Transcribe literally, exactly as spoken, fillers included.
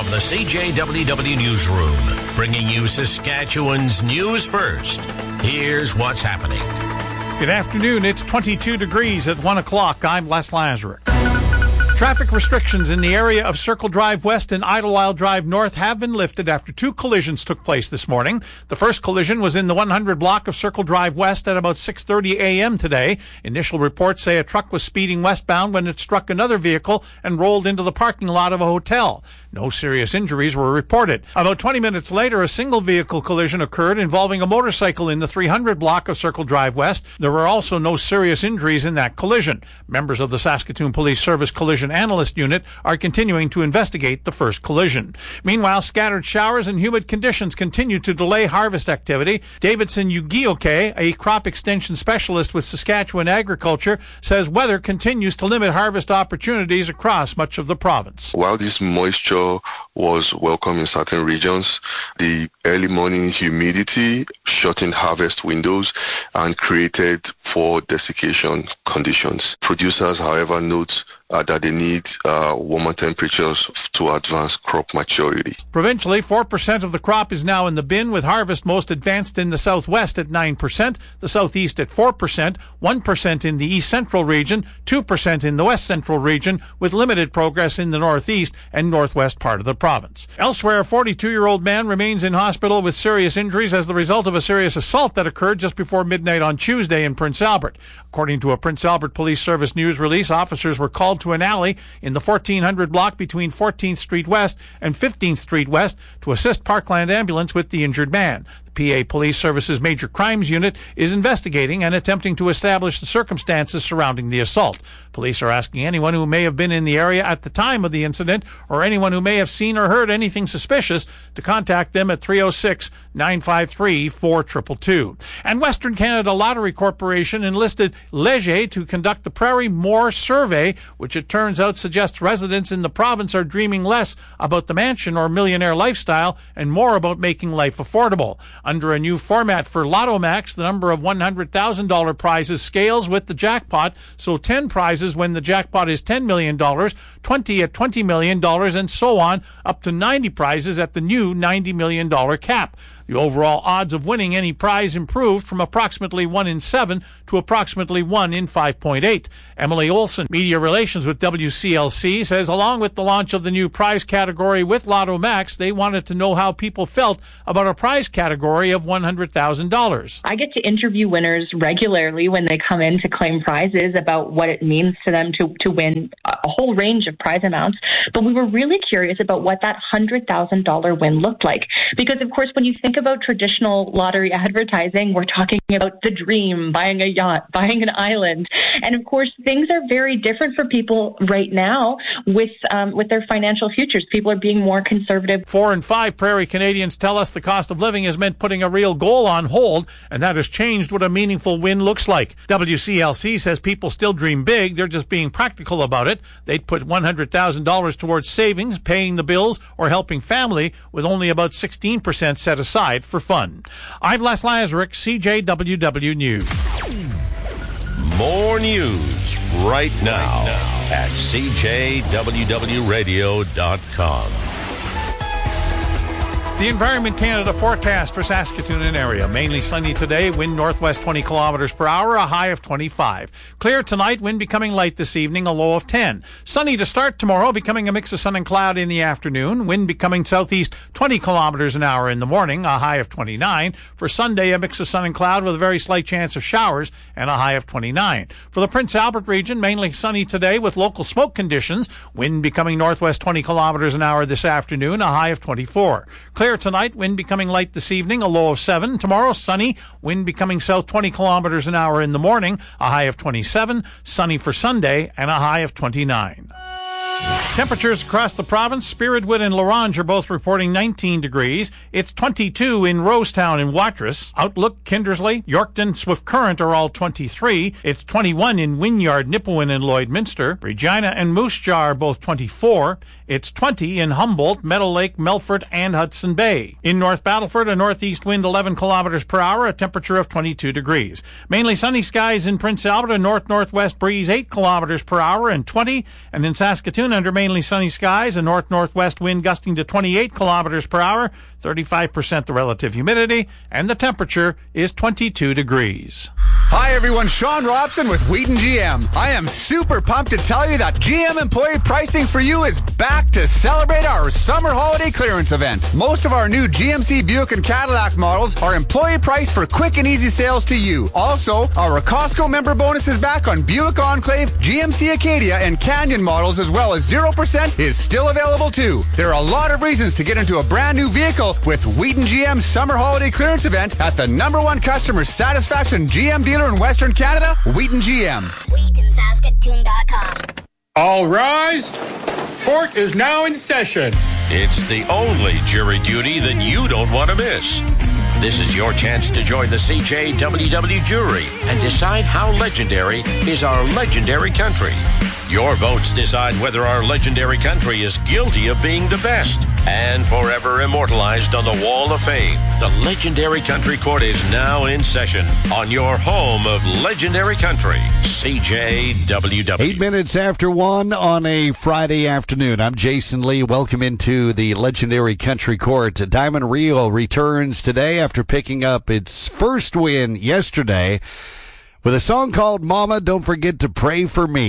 From the C J W W Newsroom, bringing you Saskatchewan's news first. Here's what's happening. Good afternoon. It's twenty-two degrees at one o'clock. I'm Les Lazaruk. Traffic restrictions in the area of Circle Drive West and Idlewild Drive North have been lifted after two collisions took place this morning. The first collision was in the one hundred block of Circle Drive West at about six thirty a.m. today. Initial reports say a truck was speeding westbound when it struck another vehicle and rolled into the parking lot of a hotel. No serious injuries were reported. About twenty minutes later, a single vehicle collision occurred involving a motorcycle in the three hundred block of Circle Drive West. There were also no serious injuries in that collision. Members of the Saskatoon Police Service Collision Analyst Unit are continuing to investigate the first collision. Meanwhile, scattered showers and humid conditions continue to delay harvest activity. Davidson Ugioke, a crop extension specialist with Saskatchewan Agriculture, says weather continues to limit harvest opportunities across much of the province. While this moisture was welcome in certain regions, the early morning humidity shortened harvest windows and created poor desiccation conditions. Producers, however, note uh, that they need uh, warmer temperatures to advance crop maturity. Provincially, four percent of the crop is now in the bin, with harvest most advanced in the southwest at nine percent, the southeast at four percent, one percent in the east central region, two percent in the west central region, with limited progress in the northeast and northwest part of the province. Elsewhere, a forty-two-year-old man remains in hospital with serious injuries as the result of a serious assault that occurred just before midnight on Tuesday in Prince Albert. According to a Prince Albert Police Service news release, officers were called to an alley in the fourteen hundred block between fourteenth Street West and fifteenth Street West to assist Parkland Ambulance with the injured man. The P A Police Service's Major Crimes Unit is investigating and attempting to establish the circumstances surrounding the assault. Police are asking anyone who may have been in the area at the time of the incident or anyone who may have seen or heard anything suspicious to contact them at three oh six, nine five three, four two two two. And Western Canada Lottery Corporation enlisted Leger to conduct the Prairie Moore Survey, which it turns out suggests residents in the province are dreaming less about the mansion or millionaire lifestyle and more about making life affordable. Under a new format for Lotto Max, the number of one hundred thousand dollars prizes scales with the jackpot, so ten prizes when the jackpot is ten million dollars, twenty at twenty million dollars, and so on, up to ninety prizes at the new ninety million dollars cap. The overall odds of winning any prize improved from approximately one in seven to approximately one in five point eight. Emily Olson, Media Relations with W C L C, says along with the launch of the new prize category with Lotto Max, they wanted to know how people felt about a prize category of one hundred thousand dollars. I get to interview winners regularly when they come in to claim prizes about what it means to them to, to win a whole range of prize amounts. But we were really curious about what that one hundred thousand dollars win looked like. Because, of course, when you think about traditional lottery advertising, we're talking about the dream, buying a yacht, buying an island. And of course, things are very different for people right now with um, with their financial futures. People are being more conservative. Four and five Prairie Canadians tell us the cost of living has meant putting a real goal on hold, and that has changed what a meaningful win looks like. W C L C says people still dream big. They're just being practical about it. They'd put one hundred thousand dollars towards savings, paying the bills, or helping family, with only about sixteen percent set aside for fun. I'm Les Lazaruk, C J W W News. More news right now, right now. at C J W W radio dot com. The Environment Canada forecast for Saskatoon and area. Mainly sunny today, wind northwest twenty kilometers per hour, a high of twenty-five. Clear tonight, wind becoming light this evening, a low of ten. Sunny to start tomorrow, becoming a mix of sun and cloud in the afternoon. Wind becoming southeast twenty kilometers an hour in the morning, a high of twenty-nine. For Sunday, a mix of sun and cloud with a very slight chance of showers and a high of twenty-nine. For the Prince Albert region, mainly sunny today with local smoke conditions. Wind becoming northwest twenty kilometers an hour this afternoon, a high of twenty-four. Clear tonight, wind becoming light this evening, a low of seven. Tomorrow, sunny, wind becoming south twenty kilometers an hour in the morning, a high of twenty-seven. Sunny for Sunday, and a high of twenty-nine. Temperatures across the province, Spiritwood and Lorange are both reporting nineteen degrees. It's twenty-two in Rosetown and Watrous. Outlook, Kindersley, Yorkton, Swift Current are all twenty-three. It's twenty-one in Wynyard, Nipawin, and Lloydminster. Regina and Moose Jaw are both twenty-four. It's twenty in Humboldt, Meadow Lake, Melfort, and Hudson Bay. In North Battleford, a northeast wind eleven kilometers per hour, a temperature of twenty-two degrees. Mainly sunny skies in Prince Albert, a north-northwest breeze eight kilometers per hour and twenty. And in Saskatoon, under mainly sunny skies, a north-northwest wind gusting to twenty-eight kilometers per hour, thirty-five percent the relative humidity, and the temperature is twenty-two degrees. Hi everyone, Sean Robson with Wheaton G M. I am super pumped to tell you that G M Employee Pricing for You is back to celebrate our summer holiday clearance event. Most of our new G M C Buick and Cadillac models are employee priced for quick and easy sales to you. Also, our Costco member bonus is back on Buick Enclave, G M C Acadia, and Canyon models, as well as zero percent is still available too. There are a lot of reasons to get into a brand new vehicle with Wheaton G M's summer holiday clearance event at the number one customer satisfaction G M dealer in Western Canada, Wheaton G M. Wheaton Saskatoon dot com. All rise. Court is now in session. It's the only jury duty that you don't want to miss. This is your chance to join the C J W W jury and decide how legendary is our legendary country. Your votes decide whether our legendary country is guilty of being the best and forever immortalized on the Wall of Fame. The Legendary Country Court is now in session on your home of legendary country, C J W W. Eight minutes after one on a Friday afternoon. I'm Jason Lee. Welcome into the Legendary Country Court. Diamond Rio returns today after picking up its first win yesterday with a song called Mama, Don't Forget to Pray for Me.